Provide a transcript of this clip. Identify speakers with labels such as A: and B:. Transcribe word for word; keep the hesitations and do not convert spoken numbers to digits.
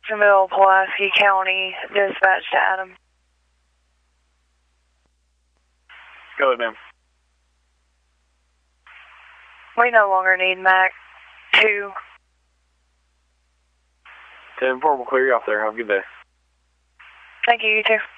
A: Jacksonville, Pulaski County, dispatch to Adam.
B: Go ahead, ma'am.
A: We no longer need Mac two.
B: ten four, we'll clear you off there. Have a good day.
A: Thank you, you too.